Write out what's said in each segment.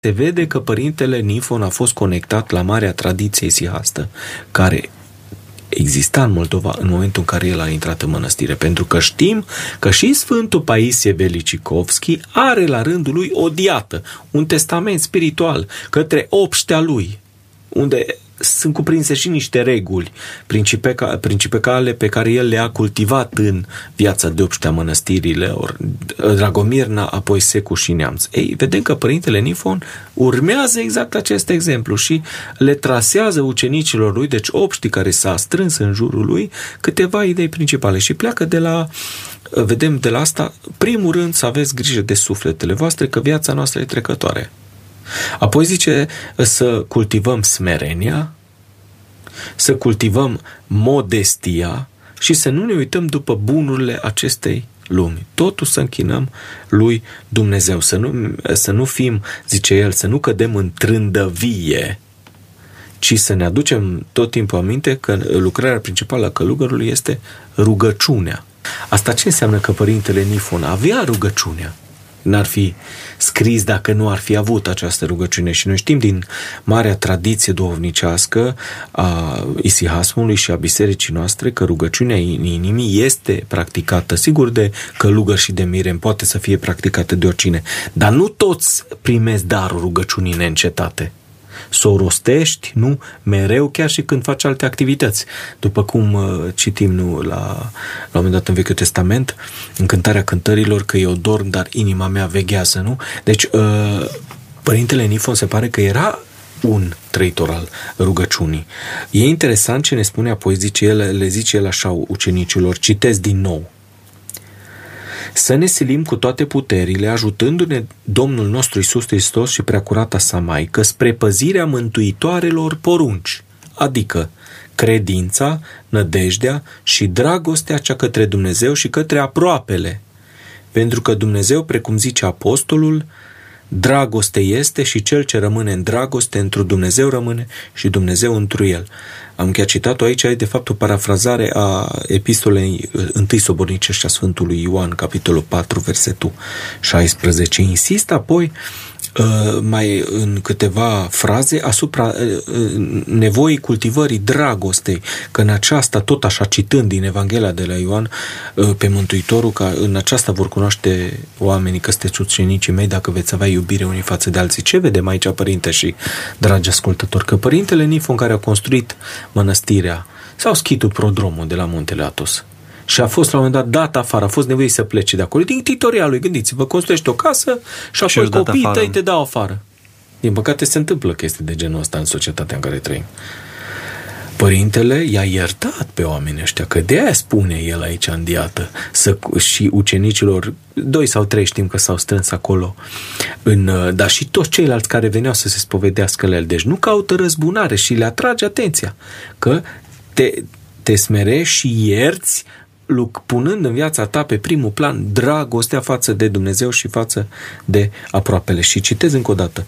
se vede că părintele Nifon a fost conectat la marea tradiție isihastă, care exista în Moldova în momentul în care el a intrat în mănăstire, pentru că știm că și Sfântul Paisie Velicicovski are la rândul lui o diată, un testament spiritual către obștea lui, unde sunt cuprinse și niște reguli principale pe care el le-a cultivat în viața de obștea mănăstirilor, Dragomirna, apoi Secu și Neamț. Ei, vedem că părintele Nifon urmează exact acest exemplu și le trasează ucenicilor lui, deci obștii care s-a strâns în jurul lui, câteva idei principale și pleacă de la, vedem de la asta, primul rând să aveți grijă de sufletele voastre, că viața noastră e trecătoare. Apoi zice să cultivăm smerenia, să cultivăm modestia și să nu ne uităm după bunurile acestei lumi. Totul să închinăm lui Dumnezeu, să nu fim, zice el, să nu cădem în trândăvie, ci să ne aducem tot timpul aminte că lucrarea principală a călugărului este rugăciunea. Asta ce înseamnă? Că părintele Nifon avea rugăciunea. N-ar fi scris dacă nu ar fi avut această rugăciune. Și noi știm din marea tradiție duhovnicească a isihasmului și a bisericii noastre că rugăciunea inimii este practicată, sigur, de călugări și de mireni, poate să fie practicată de oricine, dar nu toți primesc darul rugăciunii neîncetate. Să o rostești, nu, mereu, chiar și când faci alte activități. După cum citim la un moment dat în Vechiul Testament, în Cântarea Cântărilor, că eu dorm, dar inima mea veghează, nu? Deci, părintele Nifon se pare că era un trăitor al rugăciunii. E interesant ce ne spune apoi, le zice el așa ucenicilor, citez din nou: să ne silim cu toate puterile, ajutându-ne Domnul nostru Iisus Hristos și Preacurata sa Maică spre păzirea mântuitoarelor porunci, adică credința, nădejdea și dragostea cea către Dumnezeu și către aproapele. Pentru că Dumnezeu, precum zice apostolul, dragoste este și cel ce rămâne în dragoste întru Dumnezeu rămâne și Dumnezeu întru el. Am chiar citat-o aici, e de fapt o parafrazare a epistolei 1 Sobornicești a Sfântului Ioan, capitolul 4, versetul 16. Insist apoi mai în câteva fraze asupra nevoii cultivării dragostei, că în aceasta, tot așa citând din Evanghelia de la Ioan pe Mântuitorul, că în aceasta vor cunoaște oamenii că sunteți ucenicii mei dacă veți avea iubire unii față de alții. Ce vedem aici, părinte și dragi ascultători? Că părintele Nifon, care a construit mănăstirea sau schitul prodromul de la Muntele Athos și a fost la un moment dat afară, a fost nevoie să plece de acolo, din titoria lui, gândiți-vă, construiești o casă și apoi copiii tăi te dau afară. Din păcate se întâmplă chestii de genul ăsta în societatea în care trăim. Părintele i-a iertat pe oamenii ăștia, că de aia spune el aici în diată, și ucenicilor, 2 sau 3 știm că s-au strâns acolo, dar și toți ceilalți care veneau să se spovedească la el. Deci nu caută răzbunare și le atrage atenția că te smerești și ierți, punând în viața ta pe primul plan dragostea față de Dumnezeu și față de aproapele. Și citez încă o dată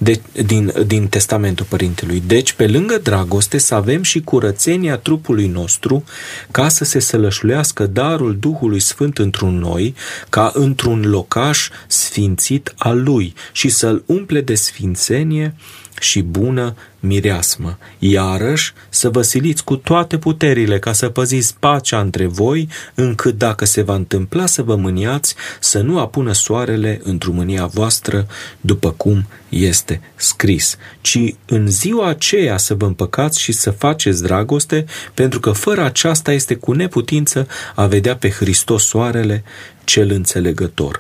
din testamentul părintelui. Deci, pe lângă dragoste, să avem și curățenia trupului nostru, ca să se sălășluiască darul Duhului Sfânt într-un noi, ca într-un locaș sfințit al Lui, și să-L umple de sfințenie și bună mireasmă. Iarăși să vă siliți cu toate puterile ca să păziți pacea între voi, încât dacă se va întâmpla să vă mâniați, să nu apună soarele într-o mânia voastră, după cum este scris, ci în ziua aceea să vă împăcați și să faceți dragoste, pentru că fără aceasta este cu neputință a vedea pe Hristos soarele cel înțelegător.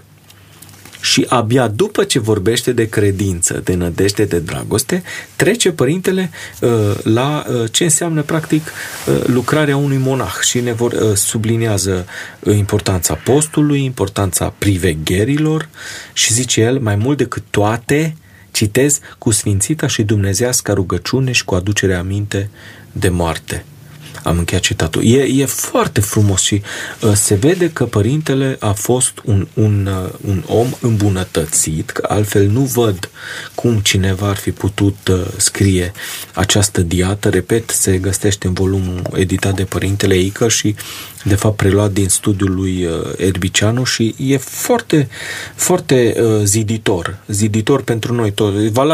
Și abia după ce vorbește de credință, de nădejde, de dragoste, trece părintele la ce înseamnă practic lucrarea unui monah și ne subliniază importanța postului, importanța privegherilor și zice el, mai mult decât toate, citez, cu sfințita și dumnezească rugăciune și cu aducerea aminte de moarte. Am încheiat citatul. E foarte frumos și se vede că părintele a fost un om îmbunătățit, că altfel nu văd cum cineva ar fi putut scrie această diată. Repet, se găsește în volumul editat de părintele Ică și de fapt preluat din studiul lui Erbicianu și e foarte, foarte ziditor pentru noi toți.